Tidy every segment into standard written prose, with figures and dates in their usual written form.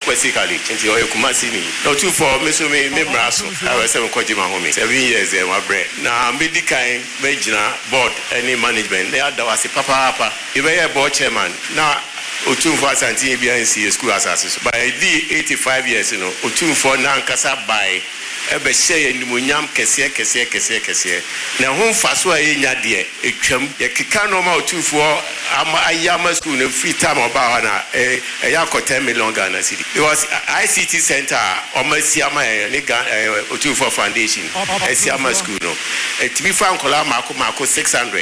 basically nti o Kumasi ni no two for me so me braso I was 7 kwajima home 7 years e wa bre na medical megina board any management they ada wase papa e be board chairman na Otumfo Asante BNC school assassin by the 85 years Otumfo na nkasa by ebe share nimunyam kese na ho mfaso a yenya de etwam yekeka no ma Otumfo ama ayama school no free time oba na yakọ 10 million Ghana cedi because ICT center omasiama ne Otumfo foundation asiama school no etibi fa nkola mako 600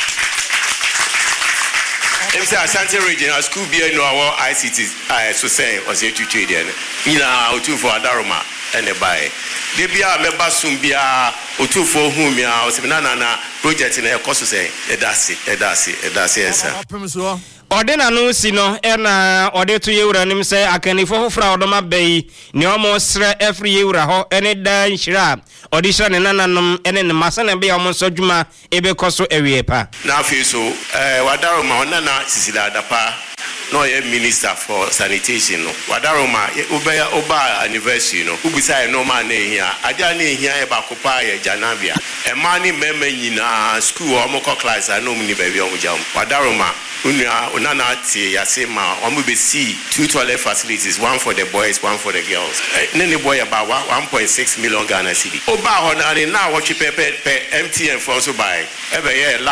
MC Asante Regional School be no our ICT so say was it to trade there ina Otumfo adaroma ene bae de bia meba sum bia Otumfo hu mi a osimina na project na ekoso say edase esa Ordena no si no na ode to yewura nim say akanifo hofra odoma bai ne omo sra every yewura ho ene da nhira ode hira ne nananom ene ne masana be omo so dwuma ebe koso ewie pa na afi so wadaroma onana sisila adapa no ye minister for sanitation no wadaroma oba anniversary no ubisa no ma na ehia aja na ehia e ba kopa ye janabia e ma ni meme nyina school omo ko class na omo ni ba bi omo jam wadaroma unana ti yasema omo be see 2 toilet facilities, one for the boys, one for the girls nene boy about 1.6 million Ghana cedi oba ho na what you pay MTN for so buy ebe ye